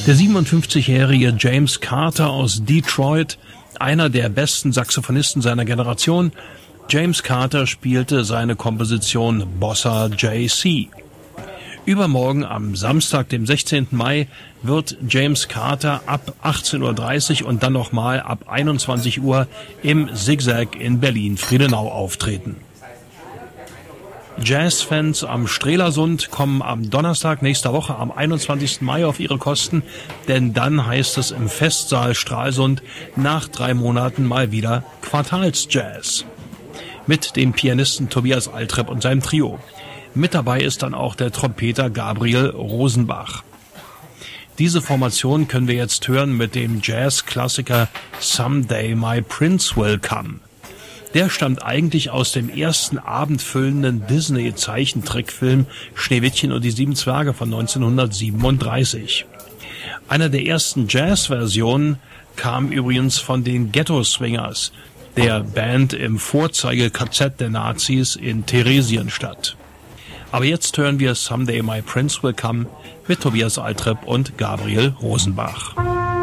Der 57-jährige James Carter aus Detroit, einer der besten Saxophonisten seiner Generation. James Carter spielte seine Komposition Bossa JC. Übermorgen am Samstag, dem 16. Mai, wird James Carter ab 18:30 Uhr und dann nochmal ab 21 Uhr im Zigzag in Berlin-Friedenau auftreten. Jazzfans am Strelasund kommen am Donnerstag nächster Woche am 21. Mai auf ihre Kosten, denn dann heißt es im Festsaal Stralsund nach 3 Monaten mal wieder Quartalsjazz. Mit dem Pianisten Tobias Altrepp und seinem Trio. Mit dabei ist dann auch der Trompeter Gabriel Rosenbach. Diese Formation können wir jetzt hören mit dem Jazzklassiker Someday My Prince Will Come. Der stammt eigentlich aus dem ersten abendfüllenden Disney-Zeichentrickfilm Schneewittchen und die 7 Zwerge von 1937. Einer der ersten Jazz-Versionen kam übrigens von den Ghetto Swingers, der Band im Vorzeige-KZ der Nazis in Theresienstadt. Aber jetzt hören wir Someday My Prince Will Come mit Tobias Altrepp und Gabriel Rosenbach.